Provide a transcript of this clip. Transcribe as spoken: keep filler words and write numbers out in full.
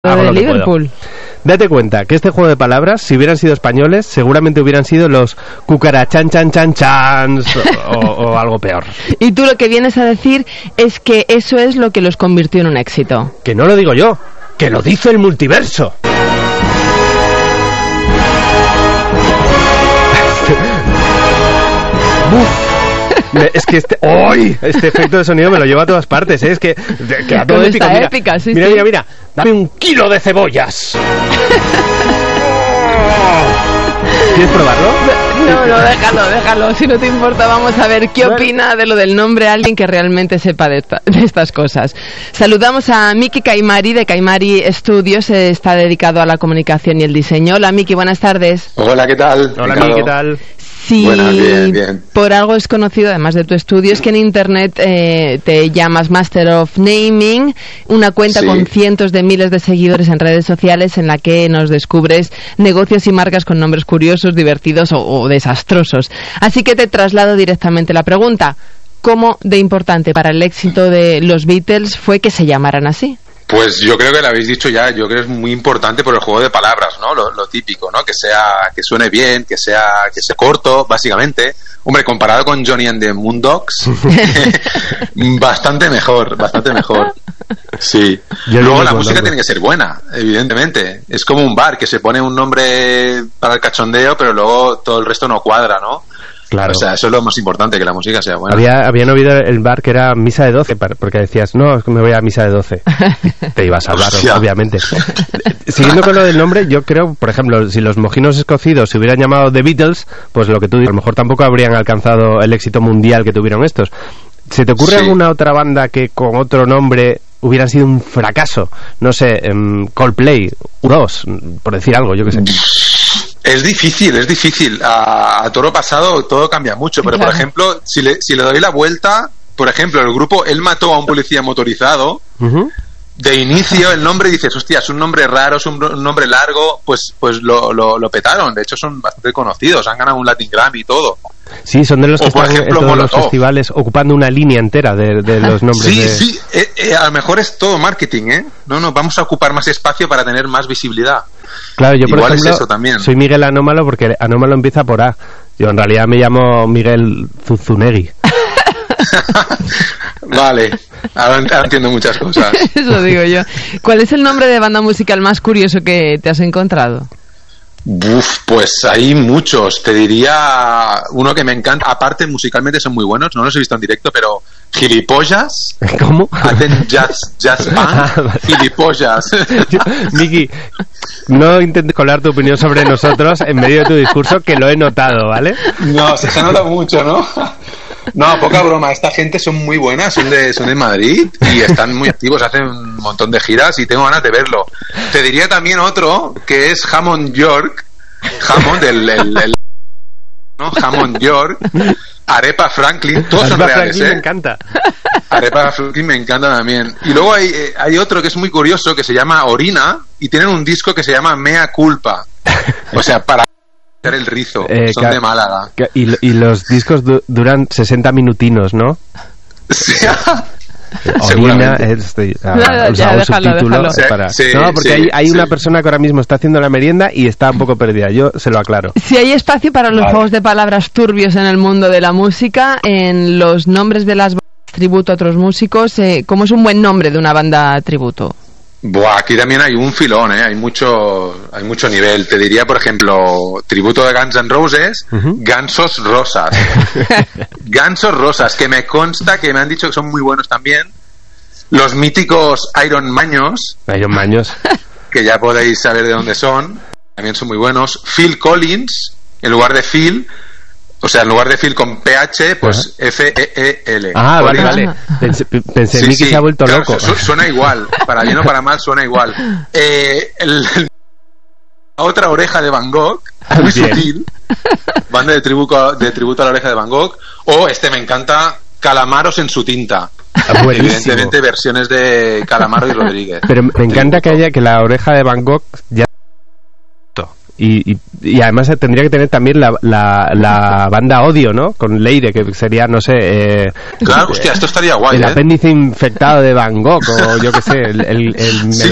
Hago de Liverpool. Puedo. Date cuenta que este juego de palabras, si hubieran sido españoles, seguramente hubieran sido los cucarachan chan chan chans o, o algo peor. Y tú lo que vienes a decir es que eso es lo que los convirtió en un éxito. Que no lo digo yo, que lo dice el multiverso. Uf. Es que este, ¡ay! Este efecto de sonido me lo lleva a todas partes, ¿eh? Es que, que a todo épico. Mira, épica, sí, mira, sí. mira, mira, dame un kilo de cebollas. ¿Quieres probarlo? No, no, déjalo, déjalo. Si no te importa, vamos a ver qué opina de lo del nombre alguien que realmente sepa de, esta, de estas cosas. Saludamos a Miki Caimari de Caimari Studios, está dedicado a la comunicación y el diseño. Hola, Miki, buenas tardes. Hola, ¿qué tal? Hola, Miki, ¿qué tal? Si Buenas, bien, bien. Por algo es conocido, además de tu estudio, es que en Internet eh, te llamas Master of Naming, una cuenta Sí. con cientos de miles de seguidores en redes sociales en la que nos descubres negocios y marcas con nombres curiosos, divertidos o, o desastrosos. Así que te traslado directamente la pregunta: ¿cómo de importante para el éxito de los Beatles fue que se llamaran así? Pues yo creo que lo habéis dicho ya, yo creo que es muy importante por el juego de palabras, ¿no? Lo, lo típico, ¿no? Que sea, que suene bien, que sea, que sea corto, básicamente. Hombre, comparado con Johnny and the Moondogs, bastante mejor, bastante mejor. Sí. Yo Luego digo la con música nombre. tiene que ser buena, evidentemente. Es como un bar que se pone un nombre para el cachondeo, pero luego todo el resto no cuadra, ¿no? Claro. O sea, eso es lo más importante, que la música sea buena. Había, habían oído el bar que era misa de doce, par- porque decías, no, es que me voy a misa de doce. Te iba a salvar, Hostia. obviamente. Siguiendo con lo del nombre, yo creo, por ejemplo, si los mojinos escocidos se hubieran llamado The Beatles, pues lo que tú dices, a lo mejor tampoco habrían alcanzado el éxito mundial que tuvieron estos. ¿Se te ocurre Sí. alguna otra banda que con otro nombre hubiera sido un fracaso? No sé, em, Coldplay, U dos, por decir algo, yo qué sé. Es difícil, es difícil. A, a toro pasado todo cambia mucho, pero Claro. por ejemplo, si le, si le doy la vuelta, por ejemplo, el grupo Él mató a un policía motorizado, Ujú. de inicio el nombre dices, hostia, es un nombre raro, es un, un nombre largo, pues pues lo, lo, lo petaron. De hecho son bastante conocidos, han ganado un Latin Grammy y todo. Sí, son de los que O, por están ejemplo, en todos los Molotov. festivales ocupando una línea entera de, de los nombres Sí, de... sí, eh, eh, a lo mejor es todo marketing, ¿eh? No, no, vamos a ocupar más espacio para tener más visibilidad. Claro, yo por Igual es ejemplo eso también. soy Miguel Anómalo porque Anómalo empieza por A. Yo en realidad me llamo Miguel Zuzunegui. Vale, ahora, ahora entiendo muchas cosas. Eso digo yo. ¿Cuál es el nombre de banda musical más curioso que te has encontrado? Uf, pues hay muchos. Te diría uno que me encanta. Aparte, musicalmente son muy buenos. No los he visto en directo, pero Gilipollas. ¿Cómo? Hacen jazz, jazz Ah, band. vale. Gilipollas. Yo- Miki, no intentes colar tu opinión sobre nosotros en medio de tu discurso, que lo he notado, ¿vale? No, se se nota mucho, ¿no? No, poca broma. Esta gente son muy buenas. Son de, son de Madrid y están muy activos. Hacen un montón de giras y tengo ganas de verlo. Te diría también otro que es Hammond York. Hammond, el, el, el- ¿no? Hammond York. Arepa Franklin. Todos son Arepa reales, Franklin ¿eh? me encanta. Arepa Franklin me encanta también. Y luego hay, eh, hay otro que es muy curioso que se llama Orina y tienen un disco que se llama Mea Culpa. O sea, para el rizo. Eh, Son ca- de Málaga. Que- Y, y los discos du- duran sesenta minutinos, ¿no? Sí. Orina, Seguramente. este, ah, No, no, os ya, hago un déjalo, subtítulo déjalo. Sí, para... sí, no, porque sí, hay, hay sí. una persona que ahora mismo está haciendo la merienda y está un poco perdida. Yo se lo aclaro. Si hay espacio para los Vale. juegos de palabras turbios en el mundo de la música, en los nombres de las bandas tributo a otros músicos, eh, ¿cómo es un buen nombre de una banda tributo? Buah, aquí también hay un filón, ¿eh? Hay mucho, hay mucho nivel. Te diría, por ejemplo, tributo de Guns N' Roses, Ujú. Gansos Rosas. Gansos Rosas, que me consta que me han dicho que son muy buenos también. Los míticos Iron Maños, Hay un maños. que ya podéis saber de dónde son, también son muy buenos. Phil Collins, en lugar de Phil, o sea, en lugar de Phil con P H, pues F E E L. Ah, vale, Collins. vale. Pensé, pensé Sí, Miki sí, se ha vuelto claro, loco. su- suena igual, para bien o para mal suena igual. Eh, el, el- la otra oreja de Van Gogh, muy Bien. sutil, banda de tributo, de tributo a la oreja de Van Gogh, o este me encanta, Calamaros en su tinta. Ah, buenísimo. Evidentemente versiones de Calamaro y Rodríguez. Pero me encanta que haya que la oreja de Van Gogh ya... Y, y, y además tendría que tener también la, la, la banda Odio, ¿no? Con Leire, que sería, no sé... Eh, Claro, hostia, esto estaría guay, el ¿eh? apéndice infectado de Van Gogh, o yo qué sé, el... el, el Sí,